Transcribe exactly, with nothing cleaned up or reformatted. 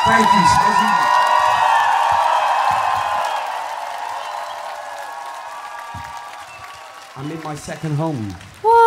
Thank you, Smizzy. I'm in my second home. What?